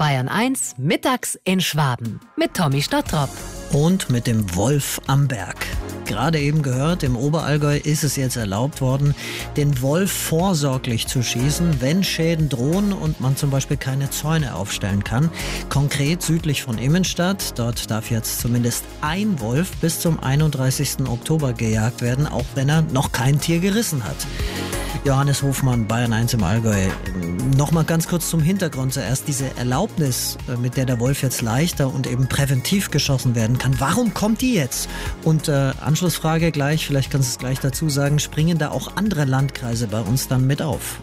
Bayern 1 mittags in Schwaben mit Tommy Stottrop. Und mit dem Wolf am Berg. Gerade eben gehört, im Oberallgäu ist es jetzt erlaubt worden, den Wolf vorsorglich zu schießen, wenn Schäden drohen und man zum Beispiel keine Zäune aufstellen kann. Konkret südlich von Immenstadt. Dort darf jetzt zumindest ein Wolf bis zum 31. Oktober gejagt werden, auch wenn er noch kein Tier gerissen hat. Johannes Hofmann, Bayern 1 im Allgäu. Nochmal ganz kurz zum Hintergrund zuerst. Diese Erlaubnis, mit der Wolf jetzt leichter und eben präventiv geschossen werden kann. Warum kommt die jetzt? Und Anschlussfrage gleich, vielleicht kannst du es gleich dazu sagen, springen da auch andere Landkreise bei uns dann mit auf?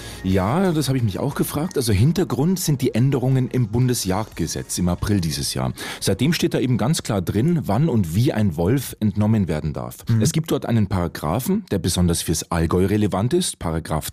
Ja, das habe ich mich auch gefragt. Also Hintergrund sind die Änderungen im Bundesjagdgesetz im April dieses Jahr. Seitdem steht da eben ganz klar drin, wann und wie ein Wolf entnommen werden darf. Es gibt dort einen Paragraphen, der besonders fürs Allgäu relevant ist, Paragraph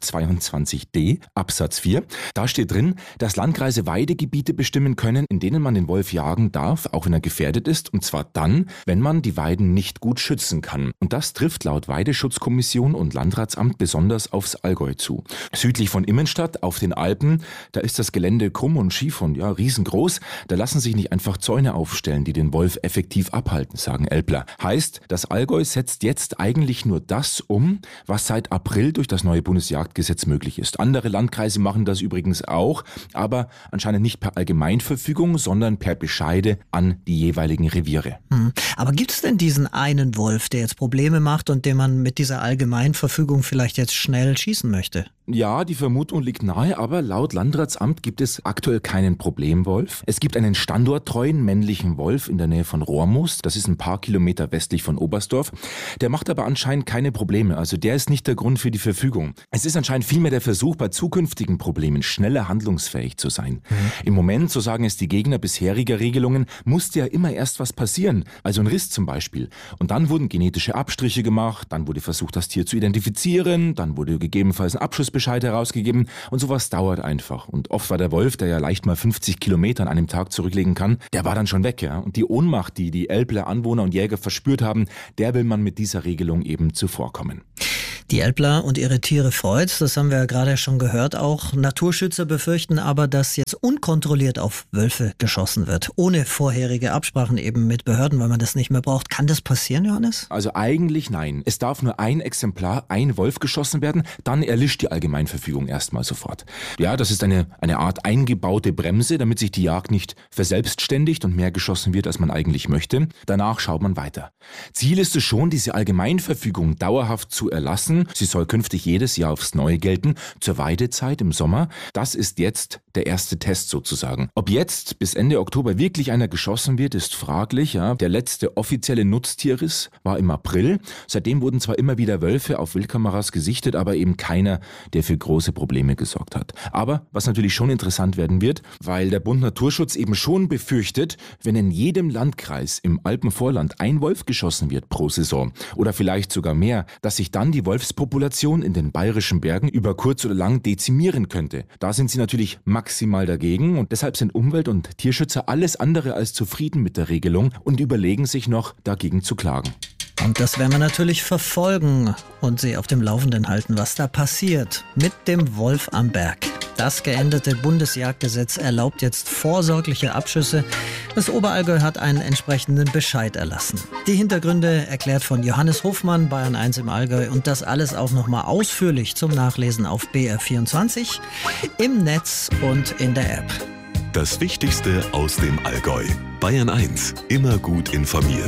22d, Absatz 4. Da steht drin, dass Landkreise Weidegebiete bestimmen können, in denen man den Wolf jagen darf, auch wenn er gefährdet ist, und zwar dann, wenn man die Weiden nicht gut schützen kann. Und das trifft laut Weideschutzkommission und Landratsamt besonders aufs Allgäu zu. Südlich von Immenstadt auf den Alpen, da ist das Gelände krumm und schief und ja, riesengroß. Da lassen sich nicht einfach Zäune aufstellen, die den Wolf effektiv abhalten, sagen Älpler. Heißt, das Allgäu setzt jetzt eigentlich nur das um, was seit April durch das neue Bundesjagdgesetz möglich ist. Andere Landkreise machen das übrigens auch, aber anscheinend nicht per Allgemeinverfügung, sondern per Bescheide an die jeweiligen Reviere. Aber gibt es denn diesen einen Wolf, der jetzt Probleme macht und den man mit dieser Allgemeinverfügung vielleicht jetzt schnell schießen möchte? Ja, die Vermutung liegt nahe, aber laut Landratsamt gibt es aktuell keinen Problemwolf. Es gibt einen standorttreuen männlichen Wolf in der Nähe von Rohrmoos. Das ist ein paar Kilometer westlich von Oberstdorf. Der macht aber anscheinend keine Probleme. Also der ist nicht der Grund für die Verfügung. Es ist anscheinend vielmehr der Versuch, bei zukünftigen Problemen schneller handlungsfähig zu sein. Im Moment, so sagen es die Gegner bisheriger Regelungen, musste ja immer erst was passieren. Also ein Riss zum Beispiel. Und dann wurden genetische Abstriche gemacht, dann wurde versucht, das Tier zu identifizieren, dann wurde gegebenenfalls ein Abschussbescheid herausgegeben und sowas dauert einfach. Und oft war der Wolf, der ja leicht mal 50 Kilometer an einem Tag zurücklegen kann, der war dann schon weg. Ja? Und die Ohnmacht, die die Älpler Anwohner und Jäger verspürt haben, der will man mit dieser Regelung eben zuvorkommen. Die Älpler und ihre Tiere freut's, das haben wir ja gerade schon gehört auch. Naturschützer befürchten aber, dass jetzt unkontrolliert auf Wölfe geschossen wird, ohne vorherige Absprachen eben mit Behörden, weil man das nicht mehr braucht. Kann das passieren, Johannes? Also eigentlich nein. Es darf nur ein Exemplar, ein Wolf geschossen werden, dann erlischt die Allgemeinverfügung erstmal sofort. Ja, das ist eine Art eingebaute Bremse, damit sich die Jagd nicht verselbstständigt und mehr geschossen wird, als man eigentlich möchte. Danach schaut man weiter. Ziel ist es schon, diese Allgemeinverfügung dauerhaft zu erlassen. Sie soll künftig jedes Jahr aufs Neue gelten, zur Weidezeit im Sommer. Das ist jetzt der erste Test sozusagen. Ob jetzt bis Ende Oktober wirklich einer geschossen wird, ist fraglich. Ja. Der letzte offizielle Nutztierriss war im April. Seitdem wurden zwar immer wieder Wölfe auf Wildkameras gesichtet, aber eben keiner, der für große Probleme gesorgt hat. Aber was natürlich schon interessant werden wird, weil der Bund Naturschutz eben schon befürchtet, wenn in jedem Landkreis im Alpenvorland ein Wolf geschossen wird pro Saison oder vielleicht sogar mehr, dass sich dann die Wolfspopulation in den bayerischen Bergen über kurz oder lang dezimieren könnte. Da sind sie natürlich maximal dagegen und deshalb sind Umwelt- und Tierschützer alles andere als zufrieden mit der Regelung und überlegen sich noch, dagegen zu klagen. Und das werden wir natürlich verfolgen und Sie auf dem Laufenden halten, was da passiert mit dem Wolf am Berg. Das geänderte Bundesjagdgesetz erlaubt jetzt vorsorgliche Abschüsse. Das Oberallgäu hat einen entsprechenden Bescheid erlassen. Die Hintergründe erklärt von Johannes Hofmann, Bayern 1 im Allgäu. Und das alles auch nochmal ausführlich zum Nachlesen auf BR24, im Netz und in der App. Das Wichtigste aus dem Allgäu. Bayern 1, immer gut informiert.